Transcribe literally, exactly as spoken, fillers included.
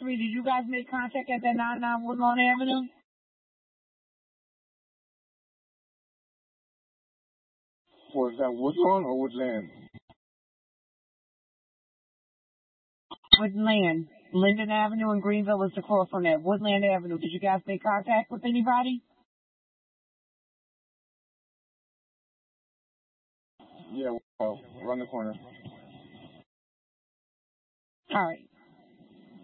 three, did you guys make contact at that ninety-nine Woodlawn Avenue? Was that Woodlawn or Woodland? Woodland. Linden Avenue in Greenville is across from that. Woodland Avenue. Did you guys make contact with anybody? Yeah, well, around the corner. All right.